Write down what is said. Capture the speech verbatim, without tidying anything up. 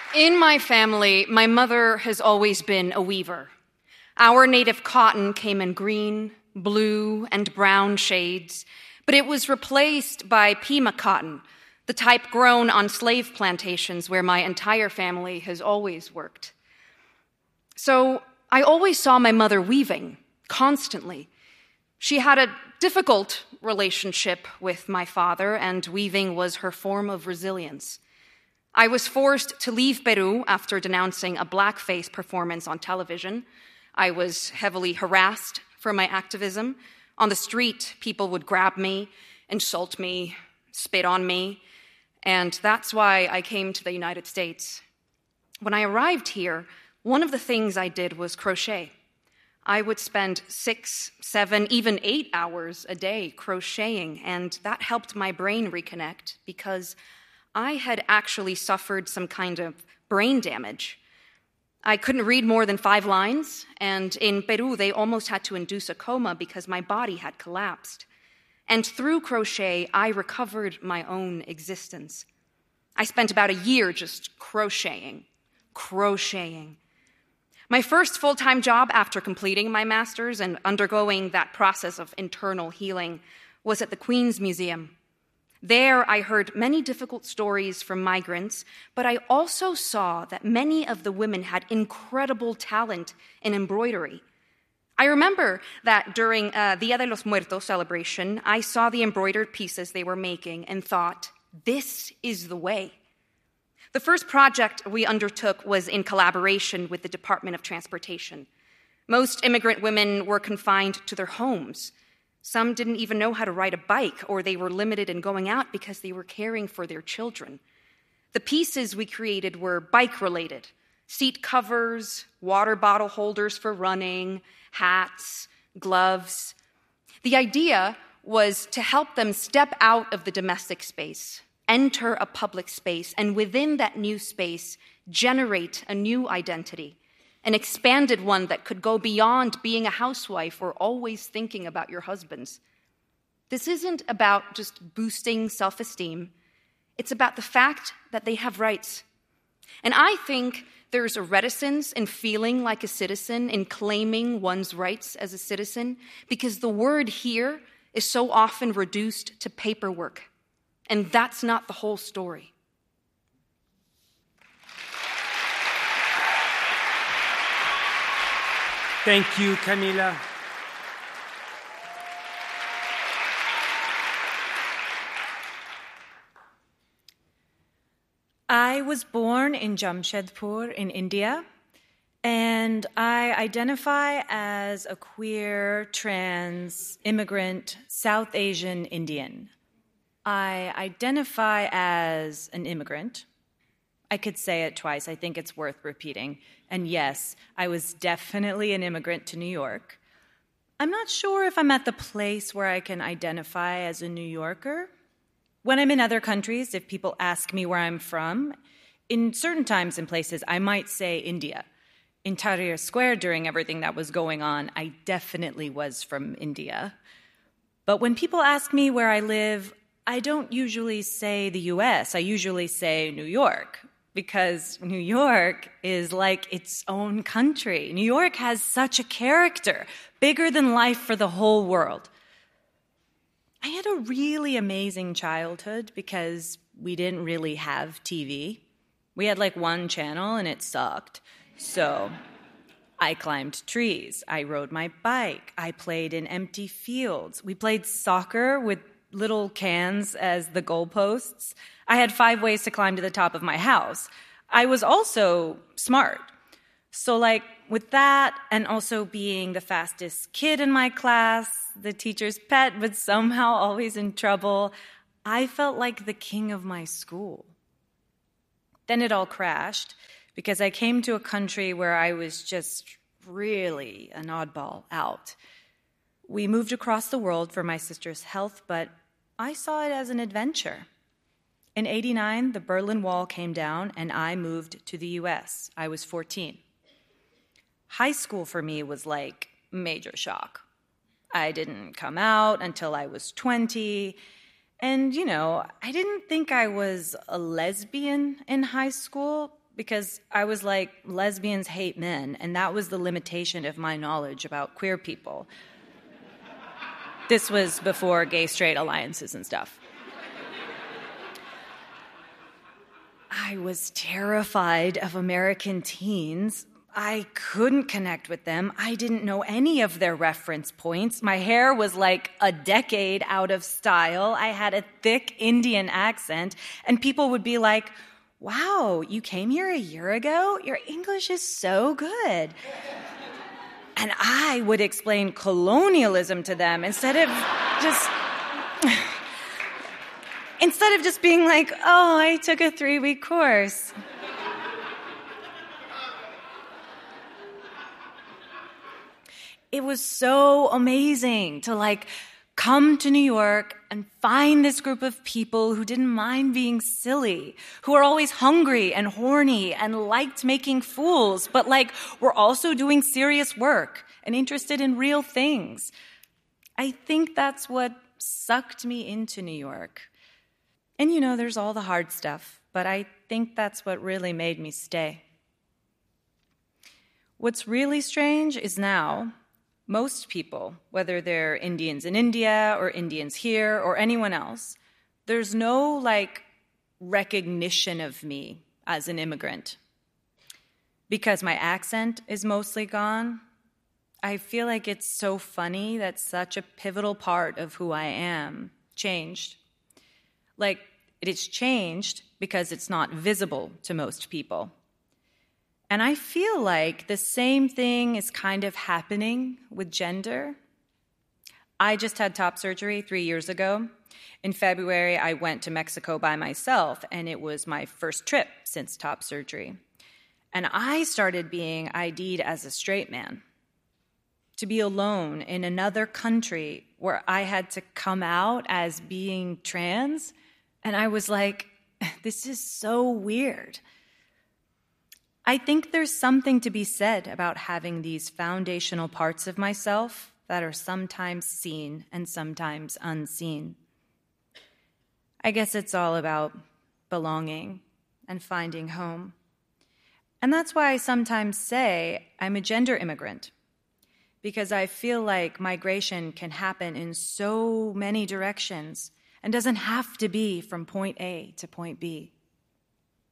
In my family, my mother has always been a weaver. Our native cotton came in green, blue, and brown shades, but it was replaced by Pima cotton, the type grown on slave plantations where my entire family has always worked. So I always saw my mother weaving, constantly. She had a difficult relationship with my father, and weaving was her form of resilience. I was forced to leave Peru after denouncing a blackface performance on television. I was heavily harassed for my activism. On the street, people would grab me, insult me, spit on me, and that's why I came to the United States. When I arrived here, one of the things I did was crochet. I would spend six, seven, even eight hours a day crocheting, and that helped my brain reconnect because I had actually suffered some kind of brain damage. I couldn't read more than five lines, and in Peru, they almost had to induce a coma because my body had collapsed. And through crochet, I recovered my own existence. I spent about a year just crocheting, crocheting. My first full-time job after completing my master's and undergoing that process of internal healing was at the Queen's Museum. There, I heard many difficult stories from migrants, but I also saw that many of the women had incredible talent in embroidery. I remember that during uh, Dia de los Muertos celebration, I saw the embroidered pieces they were making and thought, this is the way. The first project we undertook was in collaboration with the Department of Transportation. Most immigrant women were confined to their homes. Some didn't even know how to ride a bike, or they were limited in going out because they were caring for their children. The pieces we created were bike-related: seat covers, water bottle holders for running, hats, gloves. The idea was to help them step out of the domestic space, enter a public space, and within that new space, generate a new identity. An expanded one that could go beyond being a housewife or always thinking about your husbands. This isn't about just boosting self-esteem. It's about the fact that they have rights. And I think there's a reticence in feeling like a citizen, in claiming one's rights as a citizen, because the word here is so often reduced to paperwork. And that's not the whole story. Thank you, Camila. I was born in Jamshedpur in India, and I identify as a queer, trans, immigrant, South Asian Indian. I identify as an immigrant. I could say it twice. I think it's worth repeating. And yes, I was definitely an immigrant to New York. I'm not sure if I'm at the place where I can identify as a New Yorker. When I'm in other countries, if people ask me where I'm from, in certain times and places, I might say India. In Tahrir Square, during everything that was going on, I definitely was from India. But when people ask me where I live, I don't usually say the U S. I usually say New York, because New York is like its own country. New York has such a character, bigger than life for the whole world. I had a really amazing childhood because we didn't really have T V. We had like one channel and it sucked. So I climbed trees, I rode my bike, I played in empty fields. We played soccer with little cans as the goalposts. I had five ways to climb to the top of my house. I was also smart. So like with that, and also being the fastest kid in my class, the teacher's pet, but somehow always in trouble, I felt like the king of my school. Then it all crashed because I came to a country where I was just really an oddball out. We moved across the world for my sister's health, but I saw it as an adventure. In eighty-nine, the Berlin Wall came down and I moved to the U S. I was fourteen. High school for me was like major shock. I didn't come out until I was twenty. And, you know, I didn't think I was a lesbian in high school, because I was like, lesbians hate men, and that was the limitation of my knowledge about queer people. This was before gay-straight alliances and stuff. I was terrified of American teens. I couldn't connect with them. I didn't know any of their reference points. My hair was like a decade out of style. I had a thick Indian accent, and people would be like, wow, you came here a year ago? Your English is so good. And I would explain colonialism to them instead of just... instead of just being like, oh, I took a three-week course. It was so amazing to like come to New York and find this group of people who didn't mind being silly, who are always hungry and horny and liked making fools, but like were also doing serious work and interested in real things. I think that's what sucked me into New York. And you know, there's all the hard stuff, but I think that's what really made me stay. What's really strange is now, most people, whether they're Indians in India or Indians here or anyone else, there's no like recognition of me as an immigrant. Because my accent is mostly gone, I feel like it's so funny that such a pivotal part of who I am changed. Like, it is changed because it's not visible to most people. And I feel like the same thing is kind of happening with gender. I just had top surgery three years ago. In February, I went to Mexico by myself, and it was my first trip since top surgery. And I started being I D'd as a straight man. To be alone in another country where I had to come out as being trans, and I was like, this is so weird. I think there's something to be said about having these foundational parts of myself that are sometimes seen and sometimes unseen. I guess it's all about belonging and finding home. And that's why I sometimes say I'm a gender immigrant, because I feel like migration can happen in so many directions and doesn't have to be from point A to point B.